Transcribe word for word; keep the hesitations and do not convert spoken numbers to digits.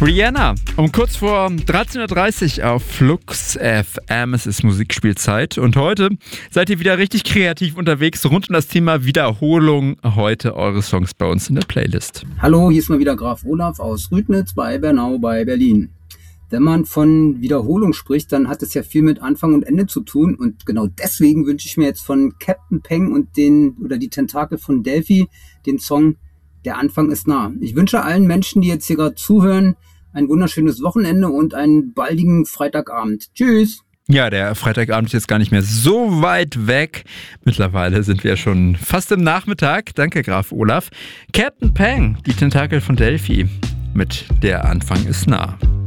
Rihanna, um kurz vor dreizehn Uhr dreißig auf Flux F M. Es ist Musikspielzeit und heute seid ihr wieder richtig kreativ unterwegs rund um das Thema Wiederholung. Heute eure Songs bei uns in der Playlist. Hallo, hier ist mal wieder Graf Olaf aus Rüdnitz bei Bernau bei Berlin. Wenn man von Wiederholung spricht, dann hat es ja viel mit Anfang und Ende zu tun und genau deswegen wünsche ich mir jetzt von Captain Peng und den oder die Tentakel von Delphi den Song Der Anfang ist nah. Ich wünsche allen Menschen, die jetzt hier gerade zuhören, ein wunderschönes Wochenende und einen baldigen Freitagabend. Tschüss! Ja, der Freitagabend ist jetzt gar nicht mehr so weit weg. Mittlerweile sind wir schon fast im Nachmittag. Danke, Graf Olaf. Captain Peng, die Tentakel von Delphi mit Der Anfang ist nah.